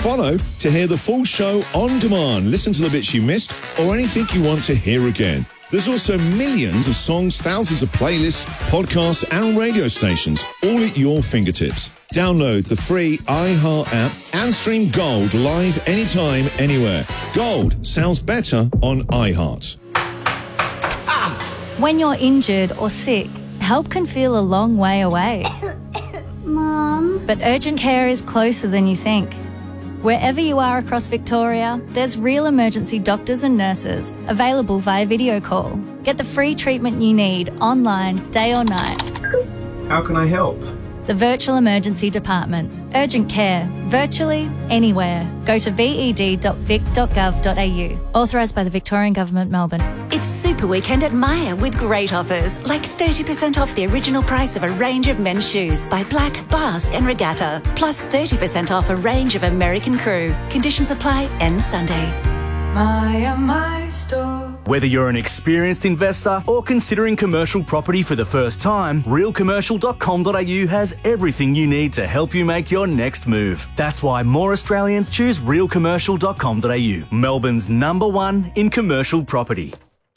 follow to hear the full show on demand, listen to the bits you missed, or anything you want to hear again. There's also millions of songs, thousands of playlists, podcasts and radio stations, all at your fingertips. Download the free iHeart app and stream Gold live anytime, anywhere. Gold sounds better on iHeart. When you're injured or sick, help can feel a long way away. Mom. But urgent care is closer than you think. Wherever you are across Victoria, there's real emergency doctors and nurses available via video call. Get the free treatment you need online, day or night. How can I help? The Virtual Emergency Department. Urgent care, virtually anywhere. Go to ved.vic.gov.au. Authorised by the Victorian Government, Melbourne. It's Super Weekend at Myer with great offers, like 30% off the original price of a range of men's shoes by Black, Basque and Regatta, plus 30% off a range of American Crew. Conditions apply, ends Sunday. Myer, my store. Whether you're an experienced investor or considering commercial property for the first time, realcommercial.com.au has everything you need to help you make your next move. That's why more Australians choose realcommercial.com.au, Melbourne's #1 in commercial property.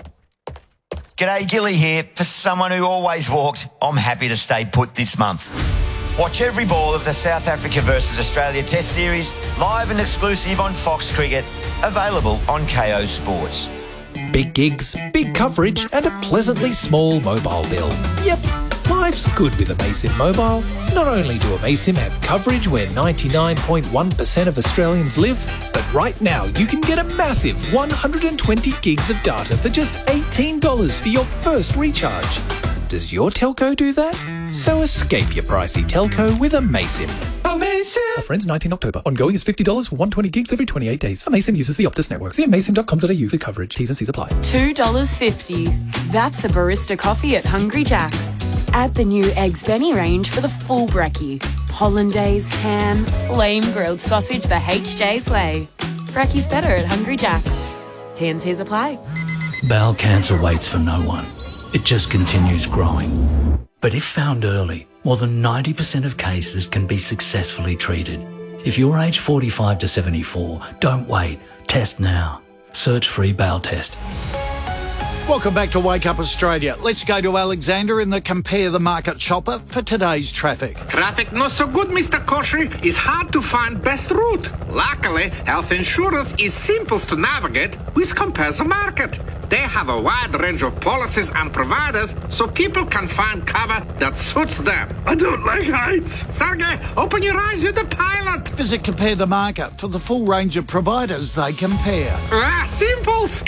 G'day, Gilly here. For someone who always walked, I'm happy to stay put this month. Watch every ball of the South Africa versus Australia Test Series, live and exclusive on Fox Cricket, available on KO Sports. Big gigs, big coverage and a pleasantly small mobile bill. Yep, life's good with Amaysim Mobile. Not only do Amaysim have coverage where 99.1% of Australians live, but right now you can get a massive 120 gigs of data for just $18 for your first recharge. Does your telco do that? So escape your pricey telco with Amaysim. Offer ends 19 October. Ongoing is $50 for 120 gigs every 28 days. Amaysim uses the Optus network. See amaysim.com.au for coverage. T's and C's apply. $2.50. That's a barista coffee at Hungry Jack's. Add the new Eggs Benny range for the full brekkie. Hollandaise, ham, flame grilled sausage the HJ's way. Brekkie's better at Hungry Jack's. T's and C's apply. Bowel cancer waits for no one. It just continues growing. But if found early, more than 90% of cases can be successfully treated. If you're aged 45 to 74, don't wait. Test now. Search free bowel test. Welcome back to Wake Up Australia. Let's go to Alexander in the Compare the Market shopper for today's traffic. Traffic not so good, Mr. Koshy. It's hard to find best route. Luckily, health insurance is simple to navigate with Compare the Market. They have a wide range of policies and providers so people can find cover that suits them. I don't like heights. Sergey, open your eyes, you're the pilot. Visit Compare the Market for the full range of providers they compare. Simples.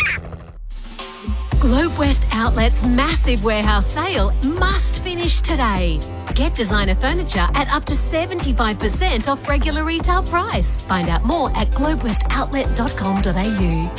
Globe West Outlet's massive warehouse sale must finish today. Get designer furniture at up to 75% off regular retail price. Find out more at globewestoutlet.com.au.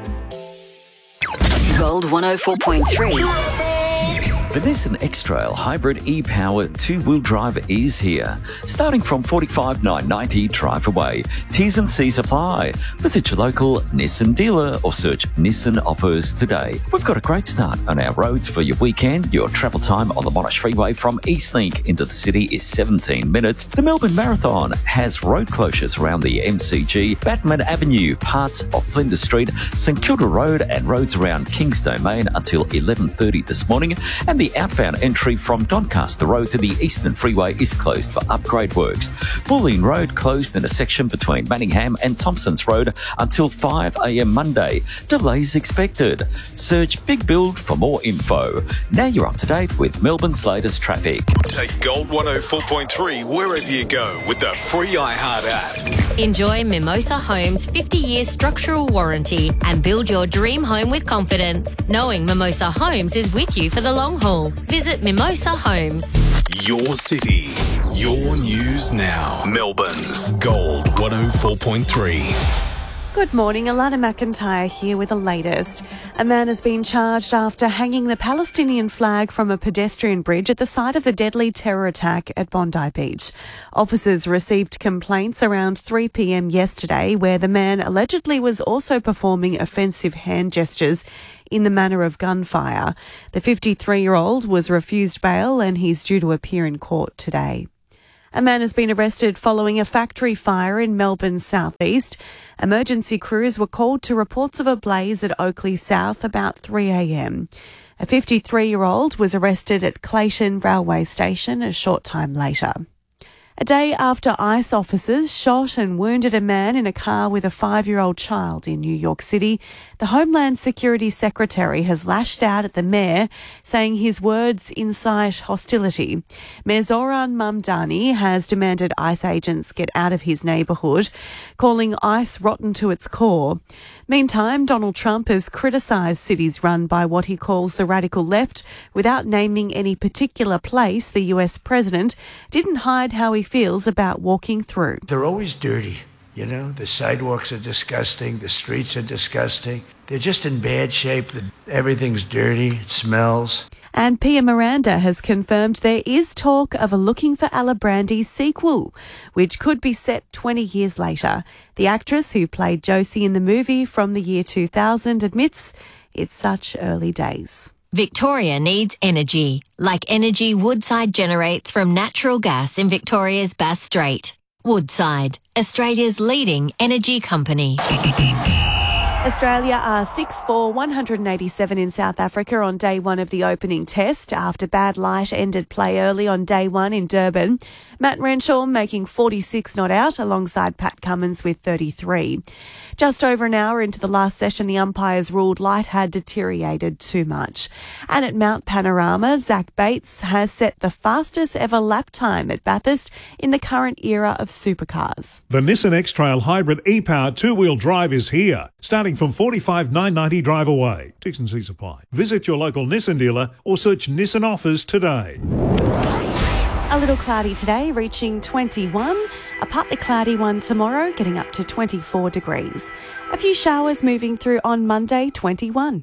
Gold 104.3. The Nissan X-Trail Hybrid e-Power two-wheel drive is here. Starting from $45,990 drive away. T's and C's apply. Visit your local Nissan dealer or search Nissan offers today. We've got a great start on our roads for your weekend. Your travel time on the Monash Freeway from Eastlink into the city is 17 minutes. The Melbourne Marathon has road closures around the MCG, Batman Avenue, parts of Flinders Street, St Kilda Road and roads around Kings Domain until 11:30 this morning. And the outbound entry from Doncaster Road to the Eastern Freeway is closed for upgrade works. Bulleen Road closed in a section between Manningham and Thompsons Road until 5 a.m. Monday. Delays expected. Search Big Build for more info. Now you're up to date with Melbourne's latest traffic. Take Gold 104.3 wherever you go with the free iHeart app. Enjoy Mimosa Homes' 50-year structural warranty and build your dream home with confidence, knowing Mimosa Homes is with you for the long haul. Visit Mimosa Homes. Your city, your news now. Melbourne's Gold 104.3. Good morning, Alana McIntyre here with the latest. A man has been charged after hanging the Palestinian flag from a pedestrian bridge at the site of the deadly terror attack at Bondi Beach. Officers received complaints around 3 p.m. yesterday where the man allegedly was also performing offensive hand gestures in the manner of gunfire. The 53-year-old was refused bail and he's due to appear in court today. A man has been arrested following a factory fire in Melbourne's southeast. Emergency crews were called to reports of a blaze at Oakley South about 3 a.m. A 53-year-old was arrested at Clayton Railway Station a short time later. A day after ICE officers shot and wounded a man in a car with a 5-year-old child in New York City, the Homeland Security Secretary has lashed out at the mayor, saying his words incite hostility. Mayor Zoran Mamdani has demanded ICE agents get out of his neighbourhood, calling ICE rotten to its core. Meantime, Donald Trump has criticised cities run by what he calls the radical left without naming any particular place. The US president didn't hide how he feels about walking through. They're always dirty, you know. The sidewalks are disgusting. The streets are disgusting. They're just in bad shape. Everything's dirty. It smells. And Pia Miranda has confirmed there is talk of a Looking for Alibrandi sequel, which could be set 20 years later. The actress who played Josie in the movie from the year 2000 admits it's such early days. Victoria needs energy, like energy Woodside generates from natural gas in Victoria's Bass Strait. Woodside, Australia's leading energy company. Australia are 6-4, 187 in South Africa on day one of the opening test after bad light ended play early on day one in Durban. Matt Renshaw making 46 not out alongside Pat Cummins with 33. Just over an hour into the last session, the umpires ruled light had deteriorated too much. And at Mount Panorama, Zach Bates has set the fastest ever lap time at Bathurst in the current era of supercars. The Nissan X-Trail Hybrid e-Power two-wheel drive is here, starting from $45,990 drive away. T&C supply. Visit your local Nissan dealer or search Nissan offers today. A little cloudy today, reaching 21. A partly cloudy one tomorrow, getting up to 24 degrees. A few showers moving through on Monday, 21.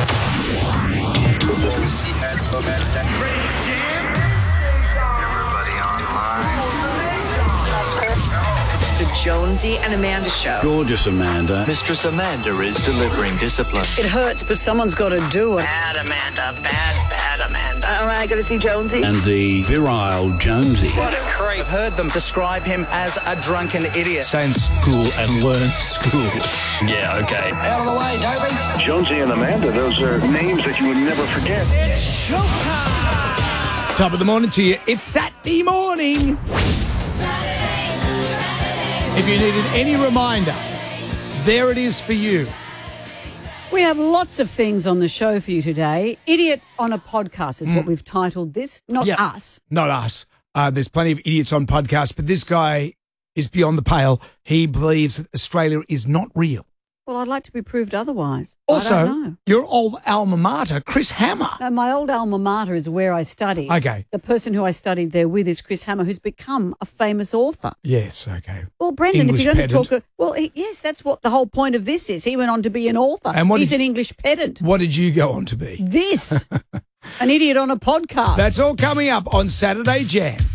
The Jonesy and Amanda Show. Gorgeous Amanda. Mistress Amanda is delivering discipline. It hurts, but someone's got to do it. Bad Amanda, bad Amanda. All right, got to see Jonesy. And the virile Jonesy. What a creep. I've heard them describe him as a drunken idiot. Stay in school and learn school. Yeah, okay. Out of the way, Dopey. Jonesy and Amanda, those are names that you would never forget. It's showtime. Top of the morning to you. It's Saturday morning. If you needed any reminder, there it is for you. We have lots of things on the show for you today. Idiot on a Podcast is what we've titled this. Not us. Not us. There's plenty of idiots on podcasts, but this guy is beyond the pale. He believes that Australia is not real. Well, I'd like to be proved otherwise. Also, I don't know. your old alma mater, Chris Hammer. No, my old alma mater is where I studied. Okay. The person who I studied there with is Chris Hammer, who's become a famous author. Yes, okay. Well, Brendan, English if you're going pedant. to talk... yes, that's what the whole point of this is. He went on to be an author. And He's an English pedant. What did you go on to be? This. An idiot on a podcast. That's all coming up on Saturday Jam.